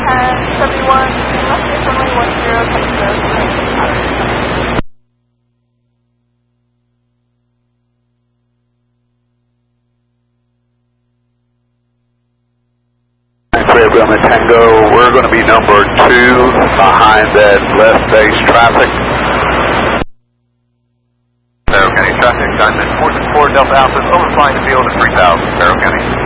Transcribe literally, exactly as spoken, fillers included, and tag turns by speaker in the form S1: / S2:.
S1: and seventy-one, left base runway one zero, Texas.
S2: Brahma Tango, we're going to be number two behind that left base traffic.
S3: Sparrow County traffic, Diamond four six four Delta Alpha, overflying the field at three thousand, Sparrow County.